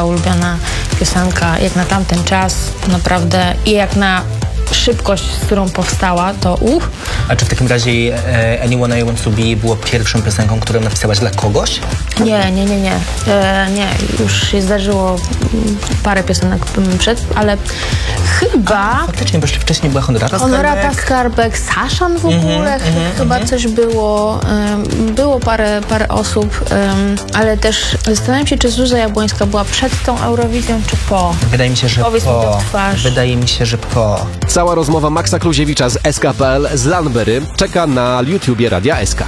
ulubiona piosenka, jak na tamten czas, naprawdę, i jak na szybkość, z którą powstała, to A czy w takim razie Anyone I Want To Be było pierwszą piosenką, którą napisałaś dla kogoś? Nie. Nie, już się zdarzyło parę piosenek przed, ale chyba... Faktycznie, bo jeszcze wcześniej była Honorata Skarbek, Saszan w ogóle, chyba coś było. Było parę osób, ale też zastanawiam się, czy Zuza Jabłońska była przed tą Eurowizją, czy po. Wydaje mi się, że Powiedz mi to w twarz. Wydaje mi się, że po. Cała rozmowa Maxa Kluziewicza z SK.pl z Lanbery czeka na YouTubie Radia SK.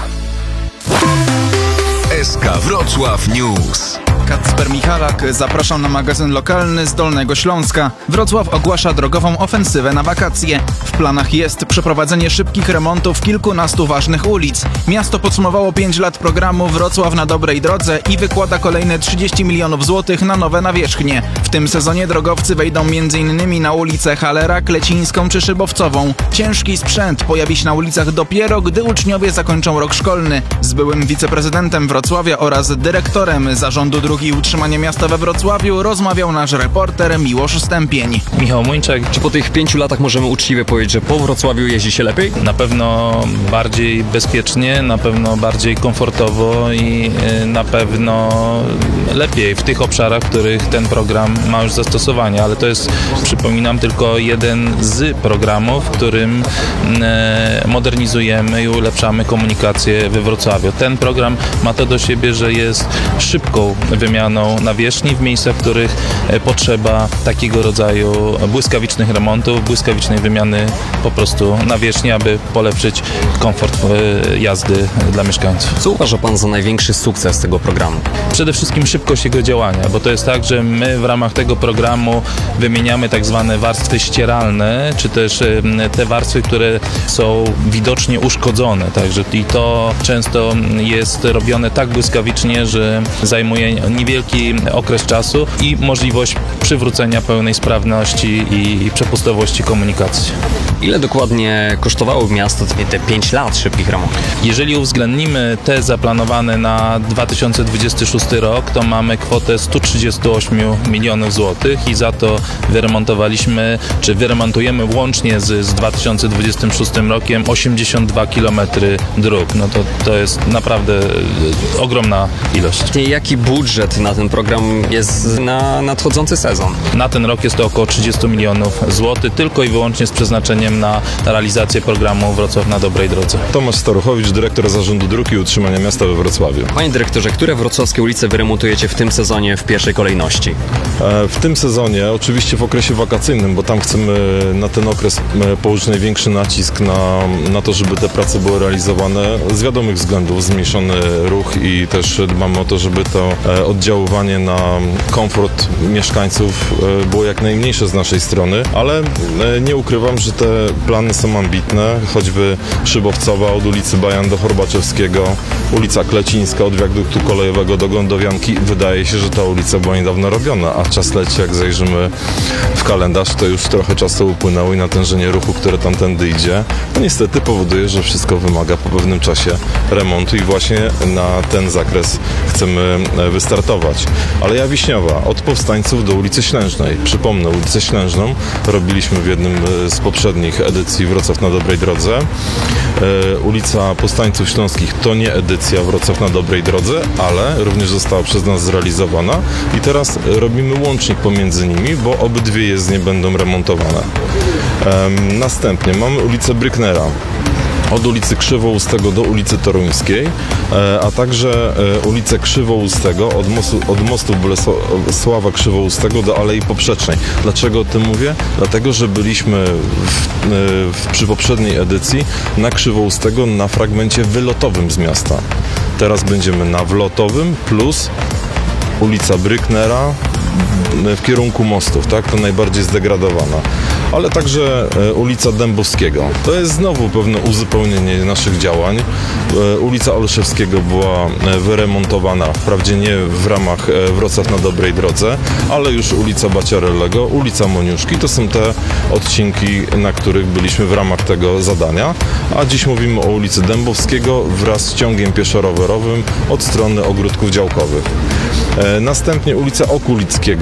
SK Wrocław News. Kacper Michalak, zapraszam na magazyn lokalny z Dolnego Śląska. Wrocław ogłasza drogową ofensywę na wakacje. W planach jest przeprowadzenie szybkich remontów kilkunastu ważnych ulic. Miasto podsumowało 5 lat programu Wrocław na dobrej drodze i wykłada kolejne 30 milionów złotych na nowe nawierzchnie. W tym sezonie drogowcy wejdą m.in. na ulicę Halera, Klecińską czy Szybowcową. Ciężki sprzęt pojawi się na ulicach dopiero, gdy uczniowie zakończą rok szkolny. Z byłym wiceprezydentem Wrocławia oraz dyrektorem Zarządu Dróg i Utrzymania Miasta we Wrocławiu rozmawiał nasz reporter Miłosz Stępień. Michał Muńczak. Czy po tych 5 latach możemy uczciwie powiedzieć, że po Wrocławiu jeździ się lepiej? Na pewno bardziej bezpiecznie, na pewno bardziej komfortowo i na pewno lepiej w tych obszarach, w których ten program ma już zastosowanie, ale to jest, przypominam, tylko jeden z programów, w którym modernizujemy i ulepszamy komunikację we Wrocławiu. Ten program ma to do siebie, że jest szybką wymianą nawierzchni w miejscach, w których potrzeba takiego rodzaju błyskawicznych remontów, błyskawicznej wymiany po prostu nawierzchni, aby polepszyć komfort jazdy dla mieszkańców. Co uważa pan za największy sukces tego programu? Przede wszystkim szybkość jego działania, bo to jest tak, że my w ramach tego programu wymieniamy tak zwane warstwy ścieralne, czy też te warstwy, które są widocznie uszkodzone, także i to często jest robione tak błyskawicznie, że zajmuje niewielki okres czasu i możliwość przywrócenia pełnej sprawności i przepustowości komunikacji. Ile dokładnie kosztowało miasto te 5 lat szybkich remontów? Jeżeli uwzględnimy te zaplanowane na 2026 rok, to mamy kwotę 138 milionów złotych i za to wyremontowaliśmy, czy wyremontujemy łącznie z 2026 rokiem 82 km dróg. No to jest naprawdę ogromna ilość. Jaki budżet na ten program jest na nadchodzący sezon? Na ten rok jest to około 30 milionów złotych, tylko i wyłącznie z przeznaczeniem na realizację programu Wrocław na dobrej drodze. Tomasz Staruchowicz, dyrektor Zarządu Dróg i Utrzymania Miasta we Wrocławiu. Panie dyrektorze, które wrocławskie ulice wyremontujecie w tym sezonie w pierwszej kolejności? W tym sezonie, oczywiście w okresie wakacyjnym, bo tam chcemy na ten okres położyć największy nacisk na to, żeby te prace były realizowane z wiadomych względów, zmniejszony ruch i też dbamy o to, żeby to oddziaływanie na komfort mieszkańców było jak najmniejsze z naszej strony, ale nie ukrywam, że te plany są ambitne, choćby Szybowcowa od ulicy Bajan do Horbaczewskiego, ulica Klecińska od wiaduktu kolejowego do Gondowianki. Wydaje się, że ta ulica była niedawno robiona, a czas leci, jak zajrzymy w kalendarz, to już trochę czasu upłynęło i natężenie ruchu, które tamtędy idzie, no niestety powoduje, że wszystko wymaga po pewnym czasie remontu i właśnie na ten zakres chcemy wystartować. Aleja Wiśniowa, od Powstańców do ulicy Ślężnej. Przypomnę, ulicę Ślężną robiliśmy w jednym z poprzednich edycji Wrocław na dobrej drodze. Ulica Powstańców Śląskich to nie edycja Wrocław na dobrej drodze, ale również została przez nas zrealizowana i teraz robimy łącznik pomiędzy nimi, bo obydwie jezdnie będą remontowane. Następnie mamy ulicę Brücknera. Od ulicy Krzywoustego do ulicy Toruńskiej, a także ulicę Krzywoustego od mostu Bolesława Krzywoustego do Alei Poprzecznej. Dlaczego o tym mówię? Dlatego, że byliśmy przy poprzedniej edycji na Krzywoustego na fragmencie wylotowym z miasta. Teraz będziemy na wlotowym plus ulica Brücknera w kierunku mostów, tak? To najbardziej zdegradowana. Ale także ulica Dębowskiego. To jest znowu pewne uzupełnienie naszych działań. Ulica Olszewskiego była wyremontowana, wprawdzie nie w ramach Wrocław na dobrej drodze, ale już ulica Baciarellego, ulica Moniuszki. To są te odcinki, na których byliśmy w ramach tego zadania. A dziś mówimy o ulicy Dębowskiego wraz z ciągiem pieszo-rowerowym od strony ogródków działkowych. Następnie ulica Okulickiego.